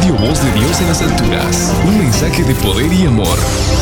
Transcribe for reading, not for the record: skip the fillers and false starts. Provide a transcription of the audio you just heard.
Radio Voz de Dios en las alturas. Un mensaje de poder y amor.